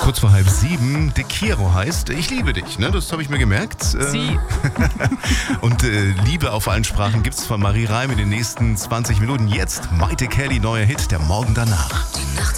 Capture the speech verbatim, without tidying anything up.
kurz vor halb sieben. De Kiro heißt Ich liebe dich, ne? Das habe ich mir gemerkt. Sie. Und äh, Liebe auf allen Sprachen gibt's von Marie Reim in den nächsten zwanzig Minuten. Jetzt Maite Kelly, neuer Hit, der Morgen danach.